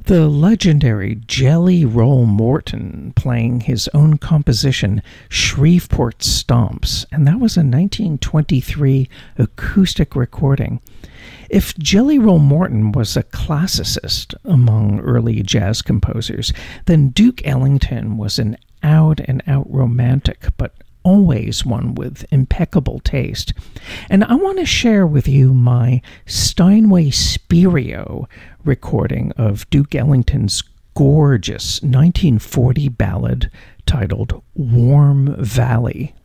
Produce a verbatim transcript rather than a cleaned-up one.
The legendary Jelly Roll Morton playing his own composition Shreveport Stomps, and that was a nineteen twenty-three acoustic recording. If Jelly Roll Morton was a classicist among early jazz composers, then Duke Ellington was an out-and-out romantic, but always one with impeccable taste. And I want to share with you my Steinway Spirio recording of Duke Ellington's gorgeous nineteen forty ballad titled Warm Valley.